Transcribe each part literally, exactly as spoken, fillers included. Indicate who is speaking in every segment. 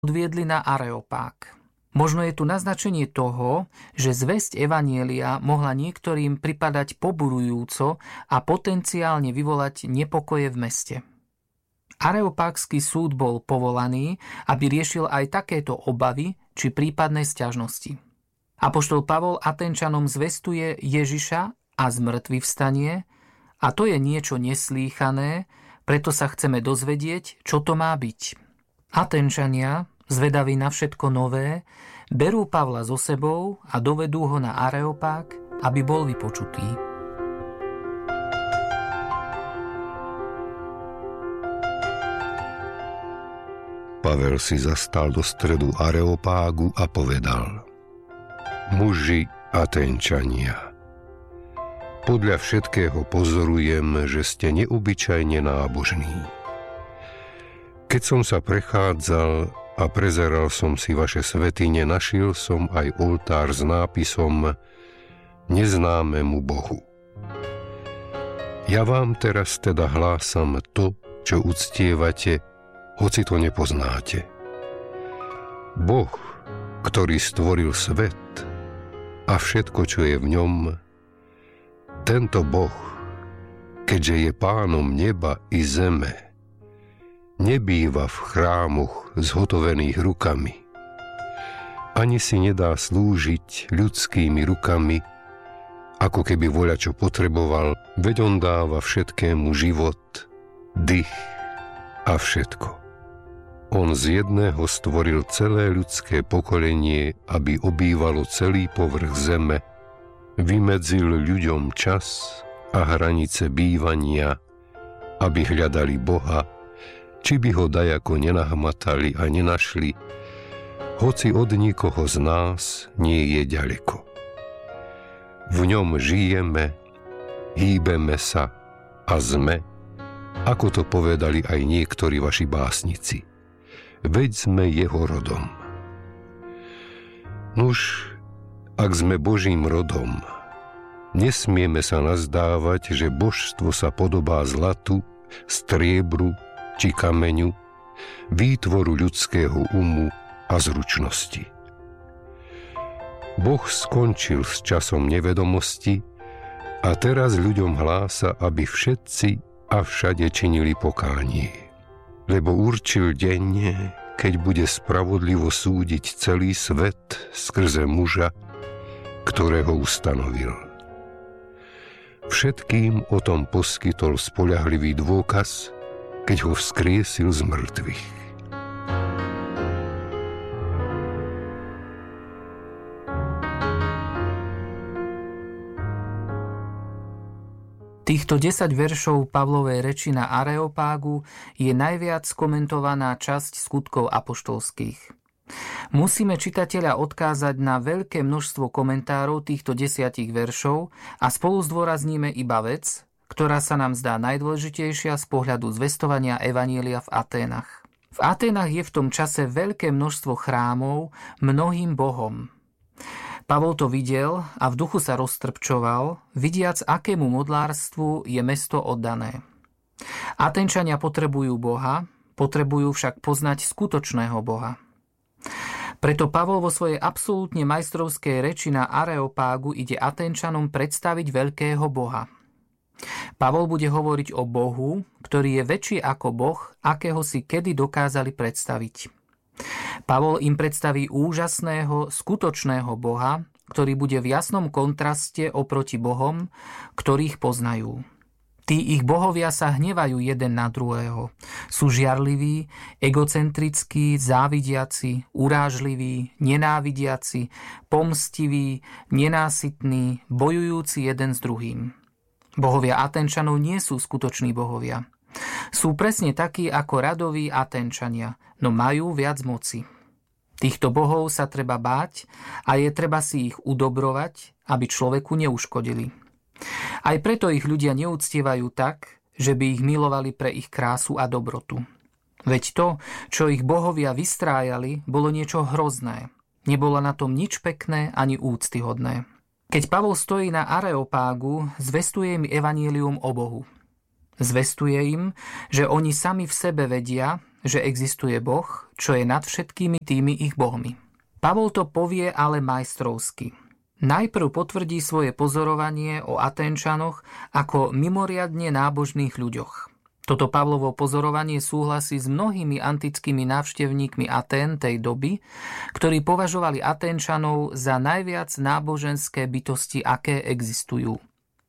Speaker 1: odviedli na Areopág. Možno je tu naznačenie toho, že zvesť evanjelia mohla niektorým pripadať poburujúco a potenciálne vyvolať nepokoje v meste. Areopágsky súd bol povolaný, aby riešil aj takéto obavy či prípadné sťažnosti. Apoštol Pavol Atenčanom zvestuje Ježiša a zmrtvých vstanie, a to je niečo neslýchané, preto sa chceme dozvedieť, čo to má byť. Atenčania, zvedaví na všetko nové, berú Pavla so sebou a dovedú ho na Areopág, aby bol vypočutý.
Speaker 2: Pavel si zastal do stredu Areopágu a povedal: Muži Atenčania, podľa všetkého pozorujem, že ste neobyčajne nábožní. Keď som sa prechádzal a prezeral som si vaše svätyne, našiel som aj oltár s nápisom Neznámemu Bohu. Ja vám teraz teda hlásam to, čo uctievate, hoci to nepoznáte. Boh, ktorý stvoril svet a všetko, čo je v ňom, tento Boh, keďže je pánom neba i zeme, nebýva v chrámoch zhotovených rukami. Ani si nedá slúžiť ľudskými rukami, ako keby voľačo potreboval, veď on dáva všetkému život, dých a všetko. On z jedného stvoril celé ľudské pokolenie, aby obývalo celý povrch zeme, vymedzil ľuďom čas a hranice bývania, aby hľadali Boha, či by ho dajako nenahmatali a nenašli, hoci od nikoho z nás nie je ďaleko. V ňom žijeme, hýbeme sa a sme, ako to povedali aj niektorí vaši básnici. Veď sme jeho rodom. Nuž, ak sme Božím rodom, nesmieme sa nazdávať, že božstvo sa podobá zlatu, striebru či kameňu, výtvoru ľudského umu a zručnosti. Boh skončil s časom nevedomosti a teraz ľuďom hlása, aby všetci a všade činili pokánie. Lebo určil deň, keď bude spravodlivo súdiť celý svet skrze muža, ktorého ustanovil. Všetkým o tom poskytol spoľahlivý dôkaz, keď ho vzkriesil z mŕtvych.
Speaker 1: Týchto desať veršov Pavlovej reči na Areopágu je najviac komentovaná časť skutkov apoštolských. Musíme čitateľa odkázať na veľké množstvo komentárov týchto desiatich veršov a spolu zdôrazníme iba vec, ktorá sa nám zdá najdôležitejšia z pohľadu zvestovania evanjelia v Aténach. V Aténach je v tom čase veľké množstvo chrámov mnohým bohom. Pavol to videl a v duchu sa roztrpčoval, vidiac, akému modlárstvu je mesto oddané. Atenčania potrebujú Boha, potrebujú však poznať skutočného Boha. Preto Pavol vo svojej absolútne majstrovskej reči na Areopágu ide Atenčanom predstaviť veľkého Boha. Pavol bude hovoriť o Bohu, ktorý je väčší ako Boh, akého si kedy dokázali predstaviť. Pavol im predstaví úžasného, skutočného Boha, ktorý bude v jasnom kontraste oproti Bohom, ktorých poznajú. Tí ich bohovia sa hnevajú jeden na druhého. Sú žiarliví, egocentrickí, závidiaci, urážliví, nenávidiaci, pomstiví, nenásytní, bojujúci jeden s druhým. Bohovia Atenčanov nie sú skutoční bohovia. Sú presne takí ako radoví Atenčania, no majú viac moci. Týchto bohov sa treba báť a je treba si ich udobrovať, aby človeku neuškodili. Aj preto ich ľudia neúctievajú tak, že by ich milovali pre ich krásu a dobrotu. Veď to, čo ich bohovia vystrájali, bolo niečo hrozné. Nebolo na tom nič pekné ani úctyhodné. Keď Pavol stojí na Areopágu, zvestuje im evanjelium o Bohu. Zvestuje im, že oni sami v sebe vedia, že existuje Boh, čo je nad všetkými tými ich bohmi. Pavol to povie ale majstrovsky. Najprv potvrdí svoje pozorovanie o Aténčanoch ako mimoriadne nábožných ľuďoch. Toto Pavlovo pozorovanie súhlasí s mnohými antickými návštevníkmi Atén tej doby, ktorí považovali Aténčanov za najviac náboženské bytosti, aké existujú.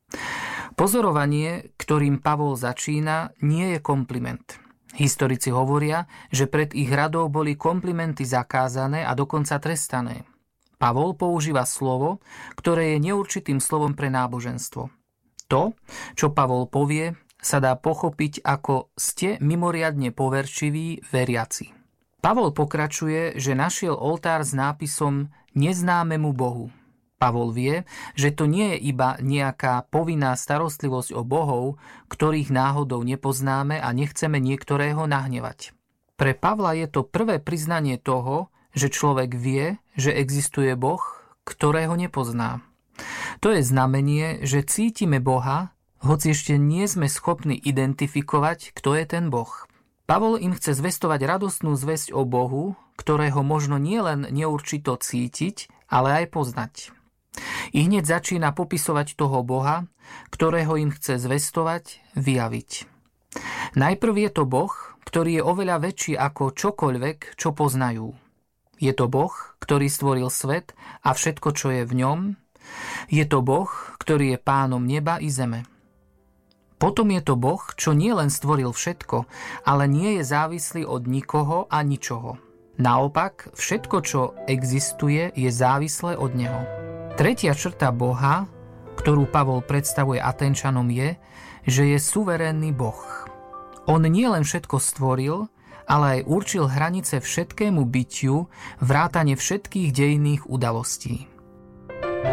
Speaker 1: Pozorovanie, ktorým Pavol začína, nie je kompliment. Historici hovoria, že pred ich radou boli komplimenty zakázané a dokonca trestané. Pavol používa slovo, ktoré je neurčitým slovom pre náboženstvo. To, čo Pavol povie, sa dá pochopiť ako ste mimoriadne poverčiví veriaci. Pavol pokračuje, že našiel oltár s nápisom Neznámemu Bohu. Pavol vie, že to nie je iba nejaká povinná starostlivosť o bohov, ktorých náhodou nepoznáme a nechceme niektorého nahnevať. Pre Pavla je to prvé priznanie toho, že človek vie, že existuje Boh, ktorého nepozná. To je znamenie, že cítime Boha, hoci ešte nie sme schopní identifikovať, kto je ten Boh. Pavol im chce zvestovať radostnú zvesť o Bohu, ktorého možno nielen neurčito cítiť, ale aj poznať. I hneď začína popisovať toho Boha, ktorého im chce zvestovať, vyjaviť. Najprv je to Boh, ktorý je oveľa väčší ako čokoľvek, čo poznajú. Je to Boh, ktorý stvoril svet a všetko, čo je v ňom. Je to Boh, ktorý je pánom neba i zeme. Potom je to Boh, čo nie len stvoril všetko, ale nie je závislý od nikoho a ničoho. Naopak, všetko, čo existuje, je závislé od neho. Tretia črta Boha, ktorú Pavol predstavuje Aténčanom, je, že je suverénny Boh. On nie len všetko stvoril, ale aj určil hranice všetkému bytiu, vrátane všetkých dejinných udalostí.